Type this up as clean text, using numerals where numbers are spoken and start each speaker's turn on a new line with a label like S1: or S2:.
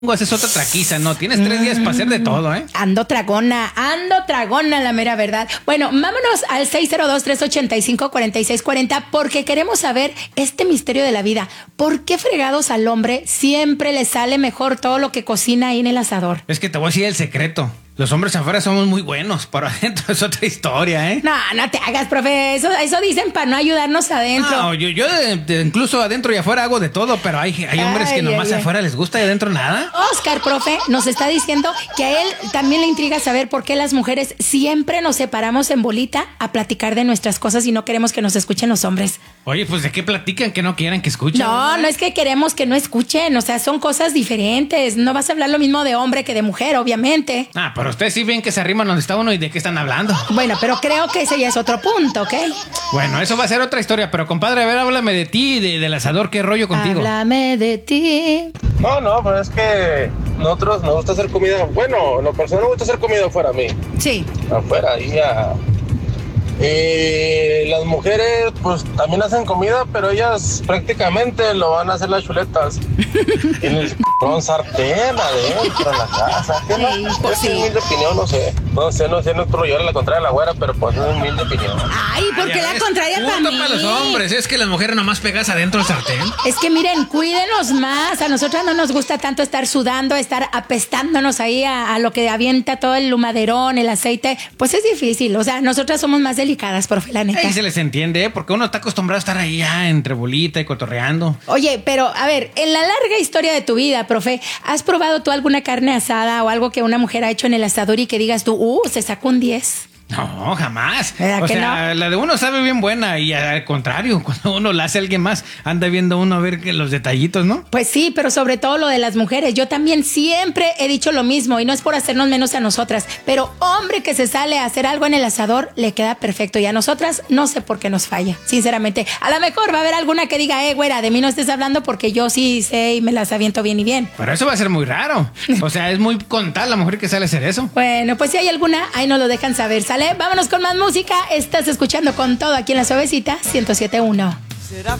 S1: Es otra traquiza, no, tienes 3 días para hacer de todo, ¿eh?
S2: Ando tragona, la mera verdad. Bueno, vámonos al 602-385-4640 porque queremos saber este misterio de la vida. ¿Por qué fregados al hombre siempre le sale mejor todo lo que cocina ahí en el asador?
S1: Es que te voy a decir el secreto. Los hombres afuera somos muy buenos, pero adentro es otra historia, ¿eh?
S2: No, no te hagas, profe. Eso dicen para no ayudarnos adentro.
S1: No, yo incluso adentro y afuera hago de todo, pero hay hombres que nomás afuera les gusta y adentro nada.
S2: Oscar, profe, nos está diciendo que a él también le intriga saber por qué las mujeres siempre nos separamos en bolita a platicar de nuestras cosas y no queremos que nos escuchen los hombres.
S1: Oye, pues ¿de qué platican que no quieran que escuchen?
S2: No es que queremos que no escuchen, o sea, son cosas diferentes. No vas a hablar lo mismo de hombre que de mujer, obviamente.
S1: Pero ustedes sí ven que se arriman donde está uno y de qué están hablando.
S2: Bueno, pero creo que ese ya es otro punto, ¿ok?
S1: Bueno, eso va a ser otra historia, pero compadre, a ver, háblame de ti y del asador, ¿qué rollo contigo?
S2: Háblame de ti.
S3: No, pero es que nosotros nos gusta hacer comida. Bueno, en lo personal nos gusta hacer comida afuera a mí.
S2: Sí.
S3: Afuera, ahí a... las mujeres pues también hacen comida, pero ellas prácticamente lo van a hacer las chuletas en el sartén adentro en la casa. ¿Qué no?
S2: Sí, pues
S3: Es
S2: sí.
S3: mi humilde opinión, no sé, no es por llevarle la contraria a la güera, pero pues es mi humilde opinión.
S2: Ay, ¿por qué la contraria para mí?
S1: Para los hombres, es que las mujeres nomás pegas adentro del sartén.
S2: Es que miren, cuídenos más. A nosotras no nos gusta tanto estar sudando, estar apestándonos ahí a lo que avienta todo el humaderón, el aceite. Pues es difícil, o sea, nosotras somos más delicadas, profe, la neta.
S1: Ahí se les entiende, ¿eh? Porque uno está acostumbrado a estar ahí ya entre bolita y cotorreando.
S2: Oye, pero a ver, en la larga historia de tu vida, profe, ¿has probado tú alguna carne asada o algo que una mujer ha hecho en el asador y que digas tú, se sacó un 10?
S1: No, jamás.
S2: ¿Verdad
S1: O
S2: que
S1: sea,
S2: no?
S1: la de uno sabe bien buena y al contrario, cuando uno la hace a alguien más, anda viendo uno a ver los detallitos, ¿no?
S2: Pues sí, pero sobre todo lo de las mujeres. Yo también siempre he dicho lo mismo y no es por hacernos menos a nosotras, pero hombre que se sale a hacer algo en el asador le queda perfecto y a nosotras no sé por qué nos falla, sinceramente. A lo mejor va a haber alguna que diga, güera, de mí no estés hablando porque yo sí sé y me las aviento bien y bien.
S1: Pero eso va a ser muy raro. O sea, es muy contada la mujer que sale a hacer eso.
S2: Bueno, pues si hay alguna, ahí nos lo dejan saber, ¿sale? Vámonos con más música. Estás escuchando Con Todo aquí en La Suavecita 107.1.
S4: Será